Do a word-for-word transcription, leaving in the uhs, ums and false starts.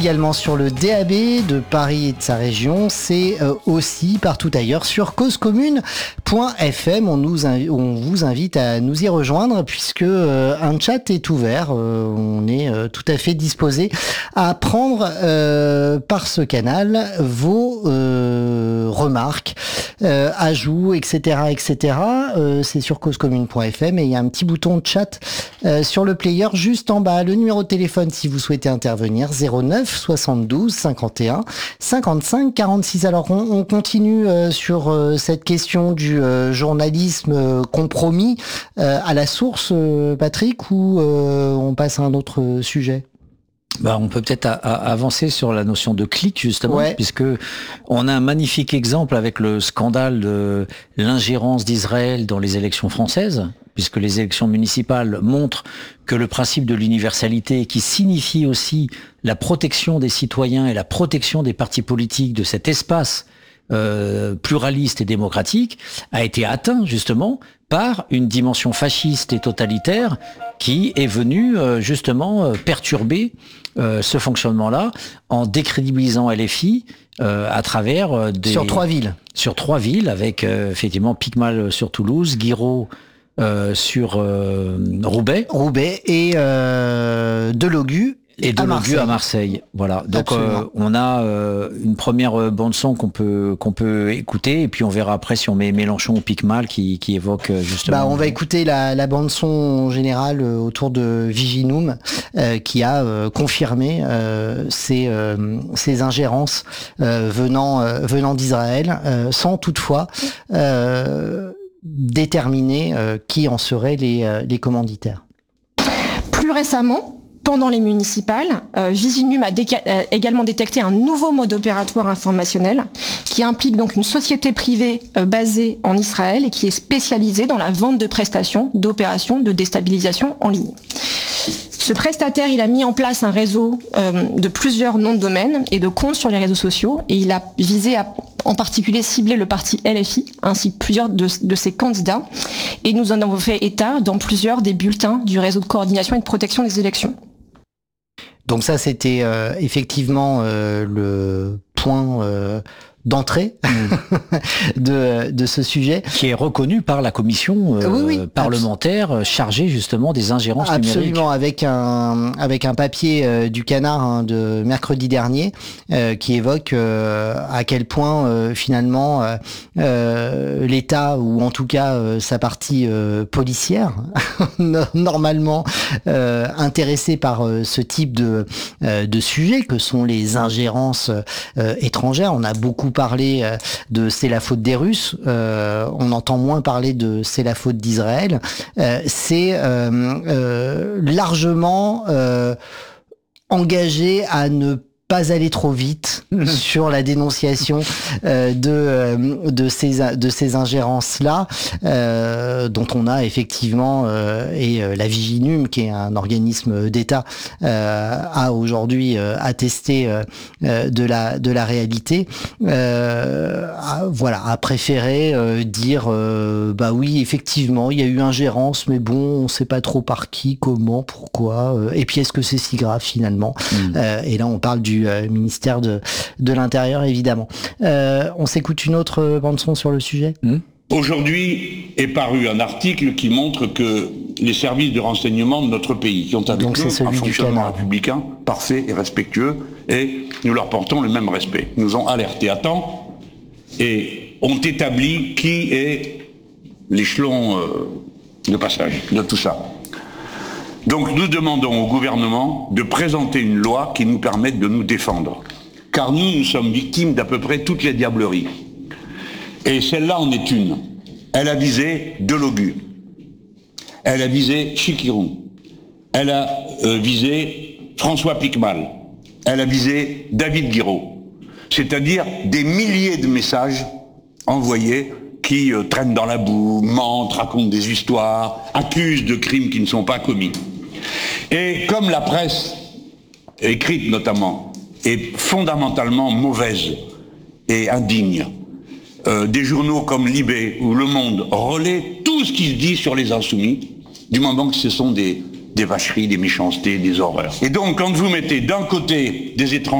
Également sur le D A B de Paris et de sa région, c'est euh, aussi partout ailleurs sur cause commune point f m. On, nous invi- on vous invite à nous y rejoindre puisque euh, un chat est ouvert. Euh, on est euh, tout à fait disposé à prendre euh, par ce canal vos euh, remarques, euh, ajouts, et cetera, et cetera. Euh, c'est sur cause commune point f m et il y a un petit bouton de chat euh, sur le player juste en bas. Le numéro de téléphone si vous souhaitez intervenir, zéro neuf soixante-douze cinquante et un cinquante-cinq quarante-six. Alors on, on continue euh, sur euh, cette question du euh, journalisme euh, compromis euh, à la source, euh, Patrick, ou euh, on passe à un autre sujet? Bah, on peut peut-être a, a, avancer sur la notion de clic justement, ouais. puisque on a un magnifique exemple avec le scandale de l'ingérence d'Israël dans les élections françaises, puisque les élections municipales montrent que le principe de l'universalité, qui signifie aussi la protection des citoyens et la protection des partis politiques de cet espace euh, pluraliste et démocratique, a été atteint justement par une dimension fasciste et totalitaire qui est venue euh, justement euh, perturber euh, ce fonctionnement-là en décrédibilisant L F I euh, à travers euh, des... Sur trois villes. Sur trois villes, avec euh, effectivement Picmal sur Toulouse, Guiraud euh, sur euh, Roubaix. Roubaix et euh, Delogu. Et de Logu à Marseille, voilà. Donc euh, on a euh, une première bande son qu'on peut qu'on peut écouter et puis on verra après si on met Mélenchon ou Picmal qui qui évoque justement. Bah on va écouter la, la bande son générale euh, autour de Viginum euh, qui a euh, confirmé euh, ces euh, ces ingérences euh, venant euh, venant d'Israël euh, sans toutefois euh, déterminer euh, qui en seraient les euh, les commanditaires. Plus récemment, pendant les municipales, euh, Viginum a déca- euh, également détecté un nouveau mode opératoire informationnel qui implique donc une société privée euh, basée en Israël et qui est spécialisée dans la vente de prestations d'opérations de déstabilisation en ligne. Ce prestataire, il a mis en place un réseau euh, de plusieurs noms de domaine et de comptes sur les réseaux sociaux et il a visé à en particulier cibler le parti L F I ainsi que plusieurs de, de ses candidats et nous en avons fait état dans plusieurs des bulletins du réseau de coordination et de protection des élections. Donc ça, c'était euh, effectivement euh, le point euh, d'entrée de, de ce sujet. Qui est reconnu par la commission euh, oui, oui, parlementaire abs- chargée justement des ingérences Absolument, numériques. avec un, avec un papier euh, du Canard hein, de mercredi dernier euh, qui évoque euh, à quel point euh, finalement euh, euh, l'État, ou en tout cas euh, sa partie euh, policière, normalement euh, intéressée par euh, ce type de, euh, de sujet que sont les ingérences euh, étrangères. On a beaucoup parlé euh, de c'est la faute des Russes, euh, on entend moins parler de c'est la faute d'Israël. Euh, c'est euh, euh, largement euh, engagé à ne pas aller trop vite sur la dénonciation euh, de euh, de ces de ces ingérences là euh, dont on a effectivement euh, et euh, la Viginum qui est un organisme d'État euh, a aujourd'hui euh, attesté euh, euh, de la de la réalité euh, a, voilà a préféré euh, dire euh, bah oui effectivement il y a eu ingérence mais bon on sait pas trop par qui, comment, pourquoi euh, et puis est-ce que c'est si grave finalement mmh. euh, et là on parle du Euh, ministère de, de l'Intérieur, évidemment. Euh, on s'écoute une autre bande-son sur le sujet mmh. Aujourd'hui est paru un article qui montre que les services de renseignement de notre pays, qui ont avec Donc nous un fonctionnement républicain parfait et respectueux, et nous leur portons le même respect, nous ont alertés à temps et ont établi qui est l'échelon euh, de passage de tout ça. Donc nous demandons au gouvernement de présenter une loi qui nous permette de nous défendre. Car nous, nous sommes victimes d'à peu près toutes les diableries. Et celle-là en est une. Elle a visé Delogu. Elle a visé Chikirou. Elle a euh, visé François Picmal. Elle a visé David Guiraud. C'est-à-dire des milliers de messages envoyés qui euh, traînent dans la boue, mentent, racontent des histoires, accusent de crimes qui ne sont pas commis. Et comme la presse, écrite notamment, est fondamentalement mauvaise et indigne, euh, des journaux comme Libé ou Le Monde relaient tout ce qui se dit sur les insoumis, du moment que ce sont des des vacheries, des méchancetés, des horreurs. Et donc, quand vous mettez d'un côté des étrangers